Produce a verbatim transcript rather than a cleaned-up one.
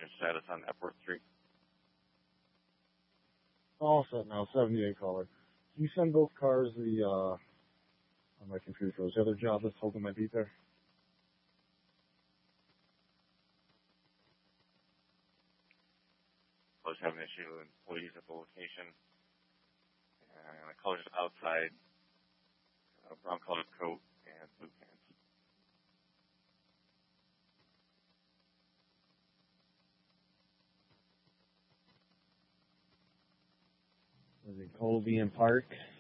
your status on Epworth Street. All set now, seventy-eight caller. Can you send both cars the, uh, I'm my computer froze, the other job that's holding my beat there? I was having an issue with employees at the location. And the colors outside, a brown colored coat and blue pants. Was it Colby and Park?